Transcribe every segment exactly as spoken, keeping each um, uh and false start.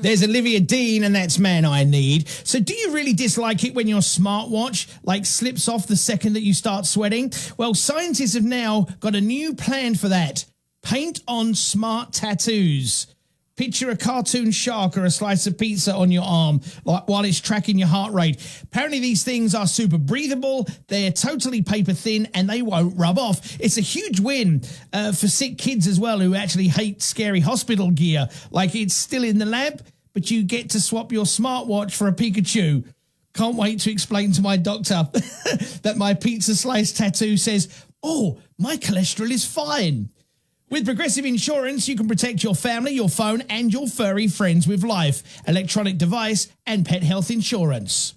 There's Olivia Dean, and that's Man I Need. So do you really dislike it when your smartwatch, like, slips off the second that you start sweating? Well, scientists have now got a new plan for that. Paint on smart tattoos. Picture a cartoon shark or a slice of pizza on your arm like, while it's tracking your heart rate. Apparently these things are super breathable, they're totally paper thin, and they won't rub off. It's a huge win uh, for sick kids as well who actually hate scary hospital gear. Like, it's still in the lab, but you get to swap your smartwatch for a Pikachu. Can't wait to explain to my doctor that my pizza slice tattoo says, oh, my cholesterol is fine. With Progressive Insurance, you can protect your family, your phone, and your furry friends with life, electronic device, and pet health insurance.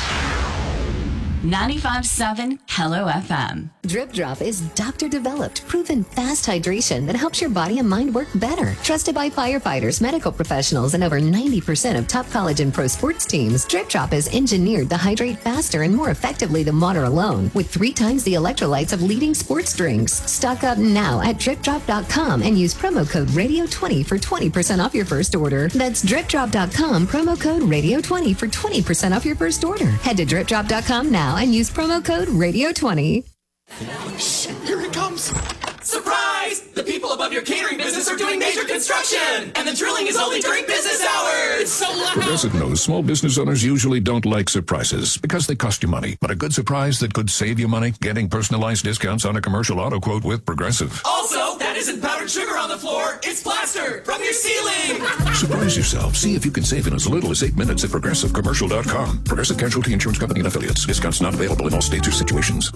ninety-five point seven Hello F M. Drip Drop is doctor-developed, proven fast hydration that helps your body and mind work better. Trusted by firefighters, medical professionals, and over ninety percent of top college and pro sports teams, Drip Drop is engineered to hydrate faster and more effectively than water alone, with three times the electrolytes of leading sports drinks. Stock up now at drip drop dot com and use promo code radio twenty for twenty percent off your first order. That's drip drop dot com, promo code radio twenty for twenty percent off your first order. Head to drip drop dot com now and use promo code radio twenty. Shh, here it comes. Surprise! The people above your catering business are doing major construction, and the drilling is only during business hours. So loud. Progressive knows small business owners usually don't like surprises because they cost you money. But a good surprise that could save you money, getting personalized discounts on a commercial auto quote with Progressive. Also, that isn't powdered sugar on the floor. It's plaster from your ceiling. Surprise yourself. See if you can save in as little as eight minutes at progressive commercial dot com. Progressive Casualty Insurance Company and Affiliates. Discounts not available in all states or situations.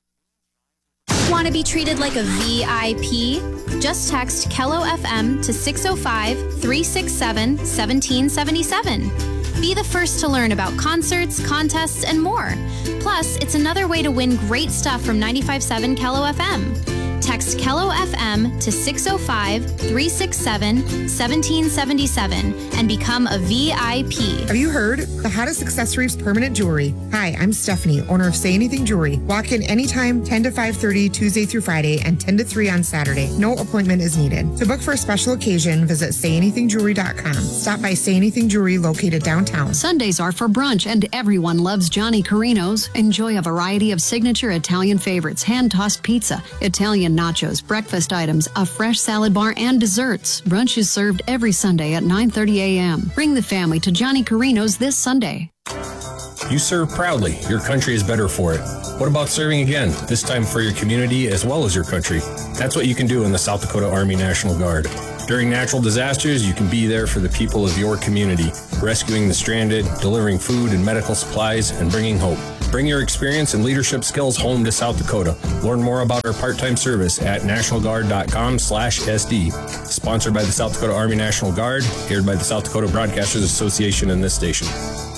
Want to be treated like a V I P? Just text Kello F M to six oh five, three six seven, one seven seven seven. Be the first to learn about concerts, contests, and more. Plus, it's another way to win great stuff from ninety-five point seven Kello F M. Text Kello F M to six oh five, three six seven, one seven seven seven and become a V I P. Have you heard? The hottest accessories permanent jewelry. Hi, I'm Stephanie, owner of Say Anything Jewelry. Walk in anytime, ten to five thirty, Tuesday through Friday, and ten to three on Saturday. No appointment is needed. To book for a special occasion, visit say anything jewelry dot com. Stop by Say Anything Jewelry located downtown. Sundays are for brunch, and everyone loves Johnny Carino's. Enjoy a variety of signature Italian favorites, hand-tossed pizza, Italian nachos, breakfast items, a fresh salad bar, and desserts. Brunch is served every Sunday at nine thirty a.m. Bring the family to Johnny Carino's this Sunday. You serve proudly. Your country is better for it. What about serving again, this time for your community as well as your country? That's what you can do in the South Dakota Army National Guard. During natural disasters, you can be there for the people of your community, rescuing the stranded, delivering food and medical supplies, and bringing hope. Bring your experience and leadership skills home to South Dakota. Learn more about our part-time service at national guard dot com slash S D. Sponsored by the South Dakota Army National Guard, aired by the South Dakota Broadcasters Association and this station.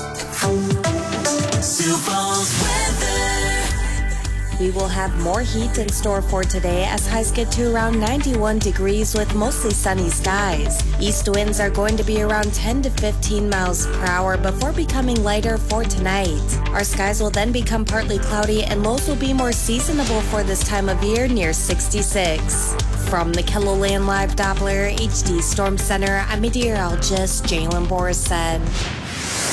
Sioux Falls weather. We will have more heat in store for today as highs get to around ninety-one degrees with mostly sunny skies. East winds are going to be around ten to fifteen miles per hour before becoming lighter for tonight. Our skies will then become partly cloudy and lows will be more seasonable for this time of year near sixty-six. From the KELOLAND Live Doppler H D Storm Center, I'm meteorologist Jalen Borison.